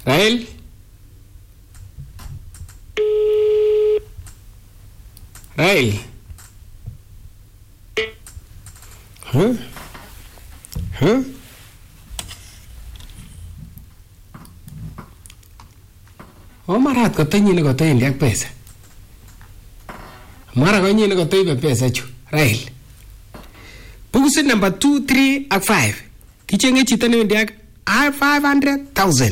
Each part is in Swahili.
Rael. Rael. Huh? Huh? Marat kotenyi kotendi ak pesa. Mara konyi kotoibe pesa chu. Rael. Bukusit number 2, 3 ak 5. Kichenge chito newendi ak 500,000.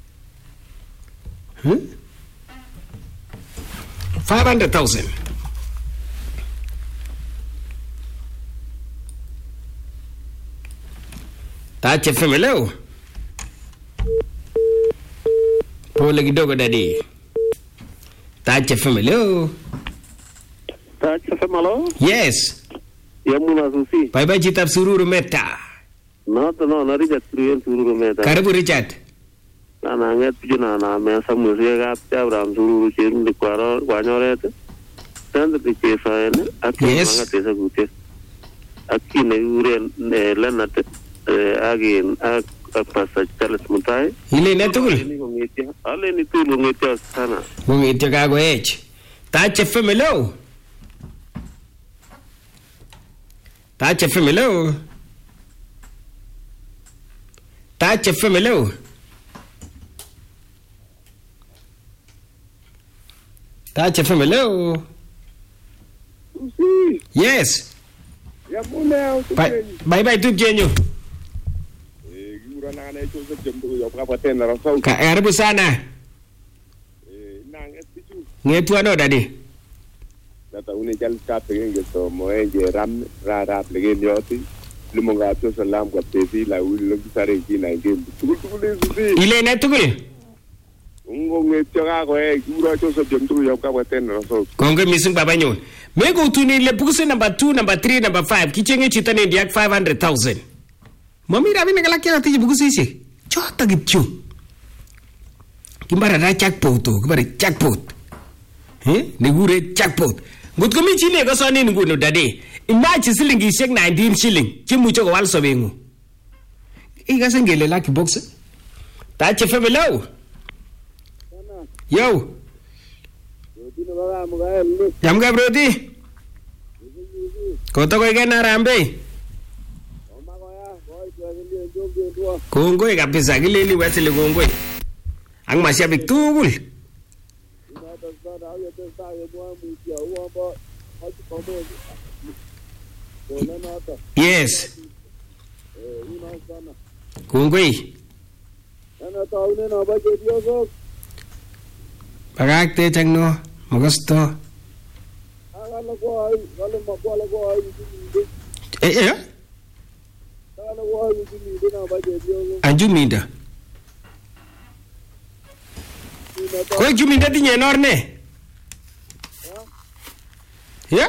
500,000. Tache FM leo. Pole kidogo dadi. Tache FM leo. Tache FM leo? Yes. Yamuna Susi. Bye Chitab Sururu Meta. No, Richard Sururu Meta. Karibu Richard. Na nget pijuna na mesa musiga Abraham Sururu Chirundi Kwanyorete. Tanda Pichesa ene. Yes. Tesa Gute. Akine ure Leonard again Pastor Charles Mutai. Ile netukul. Ale ni tulu ngetia sana. Ngetia kago H. Tache FM leo. Tache FM leo. Tache FM leo. Tache FM leo. Yes. Ya mune. Bye tu jenyo. Yura na na cho sa jemdo yo ka paten na rasaw. Karibu sana. Na ngetichu. Ngetu ano dadi. Data une jal ka pegen to moeje ram ra plegen yoti. Lumonga to salam ka pesi la ul lo sare ki na game. Tukul susi. Ile netukul. Ungo ngetyo ka ko yura cho sa jemdo yo ka paten na rasaw. Konge mising baba nyon. Mego tuni le bukusi number 2, number 3, number 5. Kichenge chita ni diak 500,000. Mami rabi na kalaki na tiji bukusi isi. Chota gitchu. Kimbara na jackpot to. Kimbara jackpot. Nigure jackpot. Ngut kumi chile ko soni nguno dade. Imagine silingi shek 19 shilling. Chimu choko wal sobengu. Iga sengele laki box. Tache femelo. Yo. Jamga broti. Koto ko ikena rambe. Kongoi kabisa kileli wasile kongoi. Ang mashabik tugul. Yes. Kongoi. Pagakte changno magasto. Anjuminda. Kau juminda di nyenor ne? Ya?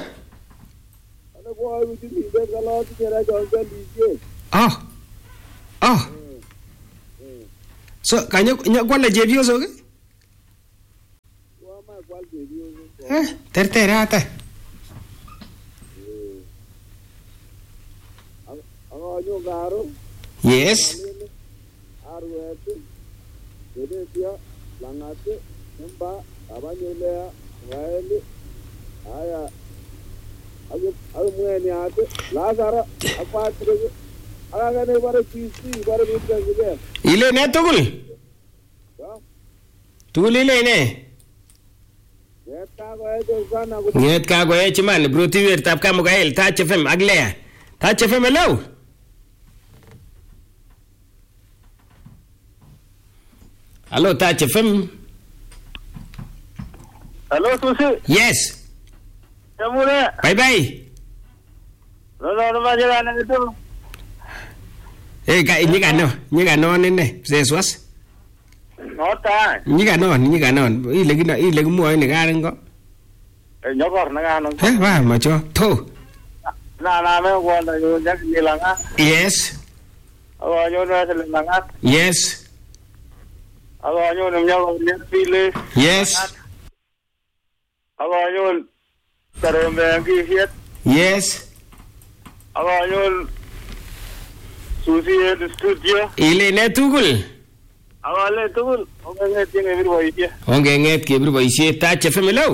Oh. So kanyo kuala jebio so ke? Terterata. Yes. Ile ne tugul? Tugul ile ne? Nget ka go e chiman bro tiwer tap ka mo gael Tache FM aglea. Tache FM hello. Hello Tache FM. Hello Susi. Yes. Yamune. Bye. No bajana itu. Ka nyika no ne seswas. Nota. Nyika no ile mo ne garan go. Nyokor na gano. Wa macho to. Na me wala yo jak nilanga. Yes. Awa yo na selanga. Yes. Awa yo nyaw ni pile. Yes. Awa yo tarombe ngi hiet. Yes. Awa yo Susi studio. Ile ne tugul. Awale tugul, ongenget kebir boisiet. Ongenget kebir boisiet Touch FM hello.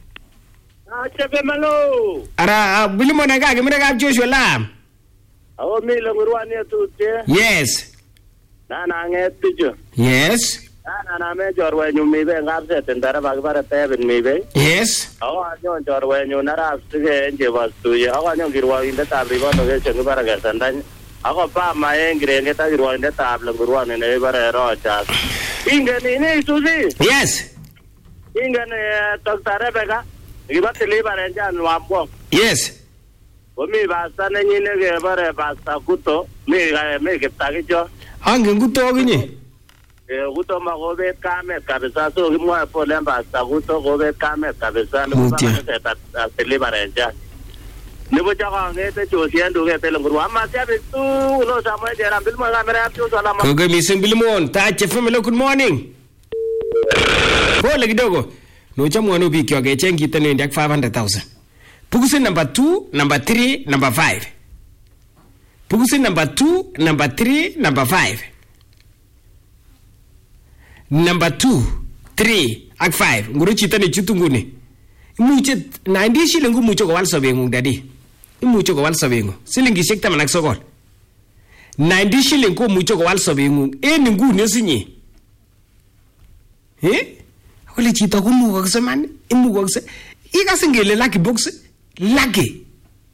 Chepemalo. Ara bilimo na kemire kap Joshua Lam. Awo mi lengurwani tutye. Yes. Na nget tujo. Yes. Na me chorwenyu mi be ngapset ndara bakibare tebin mi be. Yes. Awo anyon chorwenyu narap sige enje bastuye. Awo anyon kirwokindetab ribono kecheng ibare kesendany. Ako pa maengrenget ak kirwokindetab lengurwani ne ibare Rochas. Ingen ini Susi. Yes. Ingen Dr. Rebecca. Ibatili bare njan wambo. Yes. Omi basta nenyine kebare basta kuto. Mi kiptakicho. Angen kuto kinye. Kuto makobet kamet kabisa. So kimwae pole basta kuto kobet kamet kabisa. Ibatili bare njan. Nibo chaka ngete chosien duke telenguru. Ama siabi tu ulo Samuel Jeram. Bilmo kamera yapchu salama. Koge missing Bilimon. Touch FM hello good morning. Pole kidogo. Nocha mwanu bikyo kecheng kita ni ndak 500,000. Pukusin number 2, number 3, number 5. Pukusin number 2, number 3, number 5. Number 2, 3, ak 5. Nguru chita ni chutunguni. Imuche 90 shilling mucho ko wal sobengu dadi. Imucho ko wal sobengu. Silingi shekta manak sokol. 90 shilling ko mucho ko wal sobengu. Ningu nesinye. Ole chito kumukakse man, imukakse. Ikase ngele lucky box, lucky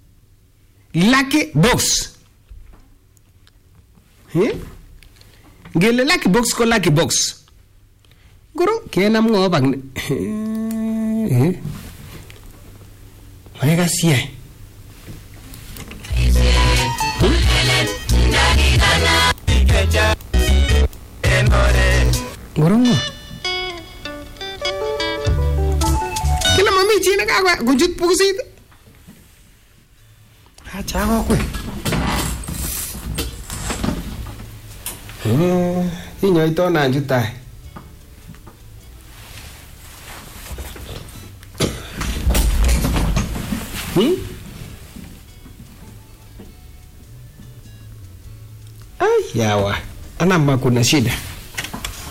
box. Ngele lucky box ko lucky box. Guru, kenam ngo bang. Mai kasia. Guru ngo. Kila mami china kagwa kujut pukusit. Acha ko. Inyo ito na jutai. Ai yawa. Anamba kuna shida.